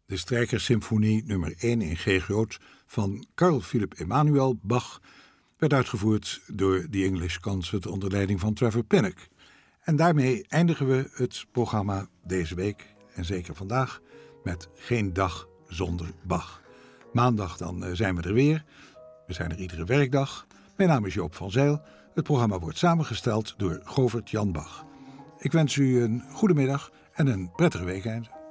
De Strijkersymfonie nummer 1 in G groot van Carl Philipp Emanuel Bach werd uitgevoerd door The English Concert onder leiding van Trevor Pinnock. En daarmee eindigen we het programma deze week, en zeker vandaag, met Geen dag zonder Bach. Maandag dan zijn we er weer. We zijn er iedere werkdag. Mijn naam is Joop van Zijl. Het programma wordt samengesteld door Govert Jan Bach. Ik wens u een goede middag en een prettige weekend.